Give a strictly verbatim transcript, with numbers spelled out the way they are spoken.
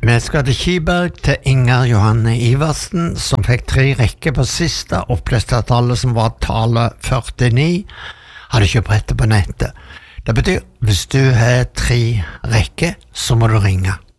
Vi skal til Kiberg, til Inger Johanne Iversen, som fikk tre rekker på siste oppløstet-tallet, som var tallet førtini. Hadde ikke brettet på nettet. Det betyr, hvis du har tre rekker, så må du ringe.